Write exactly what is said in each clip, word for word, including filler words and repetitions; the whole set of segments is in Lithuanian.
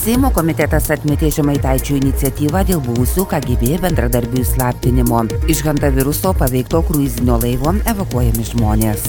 Seimo komitetas atmetė Žemaitaičio iniciatyvą dėl buvusių K G B bendradarbių įslaptinimo. Iš hantaviruso paveikto kruizinio laivo evakuojami žmonės.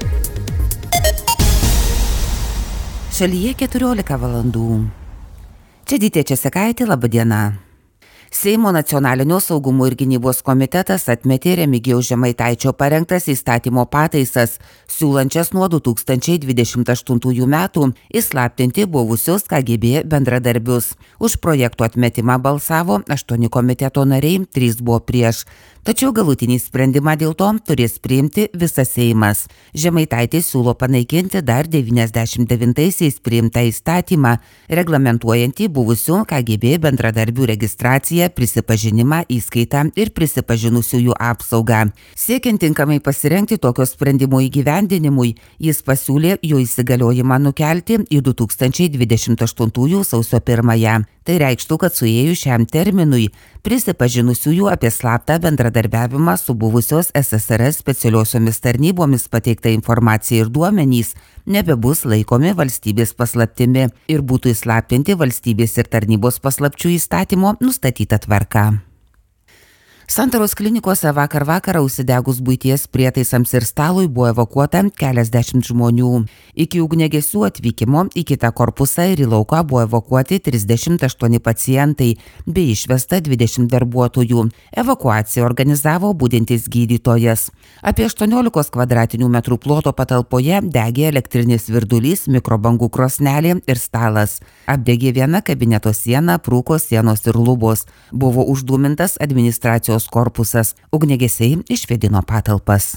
Šalyje keturiolika valandų. Čia Dytė Česekaitė, laba diena. Seimo nacionalinio saugumo ir gynybos komitetas atmetė Remigijaus Žemaitaičio parengtas įstatymo pataisas, siūlančias nuo du tūkstančiai dvidešimt aštuntųjų metų įslaptinti buvusios K G B bendradarbius. Už projekto atmetimą balsavo aštuoni komiteto nariai, trys buvo prieš. Tačiau galutinį sprendimą dėl to turės priimti visas Seimas. Žemaitaitis siūlo panaikinti dar devyniasdešimt devintaisiais priimtą įstatymą, reglamentuojantį buvusių K G B bendradarbių registraciją, prisipažinimą, įskaitą ir prisipažinusiųjų apsaugą. Siekiant tinkamai pasirengti tokio sprendimo įgyvendinimui, jis pasiūlė jo įsigaliojimą nukelti į du tūkstančiai dvidešimt aštuntųjų sausio pirmąją. Tai reikštų, kad suėjus šiam terminui prisipažinusiųjų apie slaptą bendradarbiavimą su buvusios S S R S specialiosiomis tarnybomis pateikta informacija ir duomenys nebebus laikomi valstybės paslaptimi ir būtų įslaptinti valstybės ir tarnybos paslapčių įstatymo nustatyta tvarka. Santaros klinikose vakar vakarą užsidegus buities prietaisams ir stalui buvo evakuota keliasdešimt žmonių. Iki ugniagesių atvykimo į kitą korpusą ir į lauką buvo evakuoti trisdešimt aštuoni pacientai bei išvesta dvidešimt darbuotojų. Evakuaciją organizavo budintis gydytojas. Apie aštuoniolikos kvadratinių metrų ploto patalpoje degė elektrinis virdulys, mikrobangų krosnelė ir stalas. Apdegė viena kabineto siena, prūko sienos ir lubos. Buvo uždūmintas administracijos korpusas. Ugniagesiai išvėdino patalpas.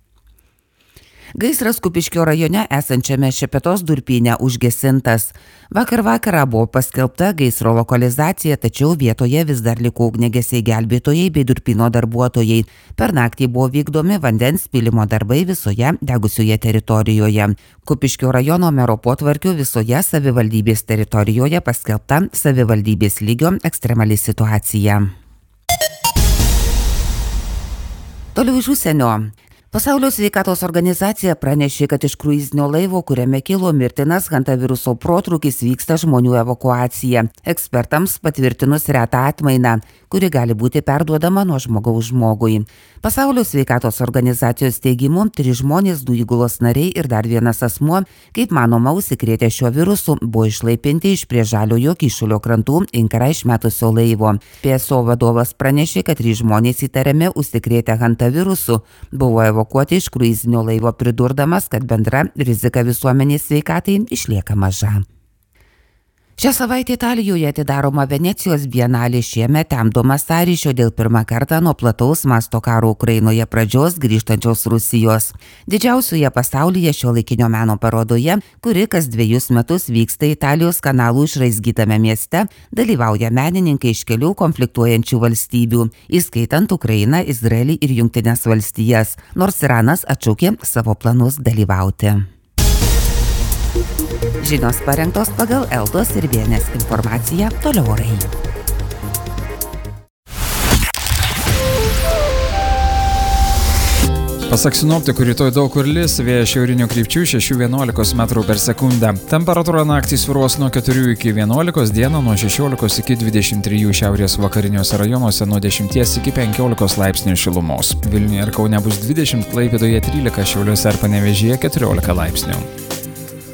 Gaisras Kupiškio rajone esančiame Šepetos durpyne užgesintas. Vakar vakarą buvo paskelbta gaisro lokalizacija, tačiau vietoje vis dar liko ugniagesiai gelbėtojai bei durpyno darbuotojai. Per naktį buvo vykdomi vandens pylimo darbai visoje degusioje teritorijoje. Kupiškio rajono mero potvarkiu visoje savivaldybės teritorijoje paskelbta savivaldybės lygio ekstremali situacija. Toliau iš užsienio. Pasaulio sveikatos organizacija pranešė, kad iš kruizinio laivo, kuriame kilo mirtinas hantaviruso protrūkis, vyksta žmonių evakuacija. Ekspertams patvirtinus retą atmainą, kuri gali būti perduodama nuo žmogaus žmogui. Pasaulio sveikatos organizacijos teigimu, trys žmonės, du įgulos nariai ir dar vienas asmuo, kaip manoma, užsikrėtę šiuo virusu, buvo išlaipinti iš prie Žaliojo Kyšulio krantų inkarą išmetusio laivo. P S O vadovas pranešė, kad trys žmonės įtariami užsikrėtę hantavirusu buvo evakuoti iš kruizinio laivo, pridurdamas, kad bendra rizika visuomenės sveikatai išlieka maža. Šią savaitę Italijoje atidaroma Venecijos bienalė, šiemet temdoma sąryšio dėl pirmą kartą nuo plataus masto karo Ukrainoje pradžios grįžtančios Rusijos. Didžiausioje pasaulyje šiuolaikinio meno parodoje, kuri kas dviejus metus vyksta Italijos kanalų išraizgytame mieste, dalyvauja menininkai iš kelių konfliktuojančių valstybių, įskaitant Ukrainą, Izraelį ir Jungtines valstijas, nors Iranas atšaukė savo planus dalyvauti. Žinios parengtos pagal Eltos ir Vienės informaciją, toliau orai. Pasak sinoptikų, rytoj daug kur lis, vėjas šiaurinių krypčių šešių vienuolikos metrų per sekundę. Temperatūra naktį svyruos nuo keturių iki vienuolikos, dieną nuo šešiolikos iki dvidešimt trijų, šiaurės vakariniuose rajonuose nuo dešimties iki penkiolikos laipsnių šilumos. Vilniuje ir Kaune bus dvidešimt, Klaipėdoje trylika, Šiauliuose ir Panevėžyje keturiolika laipsnių.